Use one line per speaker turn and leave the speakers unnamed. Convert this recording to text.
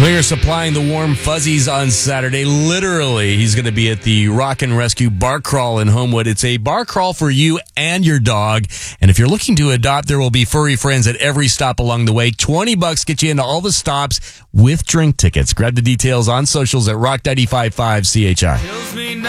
Klinger supplying the warm fuzzies on Saturday. Literally, he's going to be at the Rock and Rescue Bar Crawl in Homewood. It's a bar crawl for you and your dog. And if you're looking to adopt, there will be furry friends at every stop along the way. $20 get you into all the stops with drink tickets. Grab the details on socials at Rock 95.5 CHI.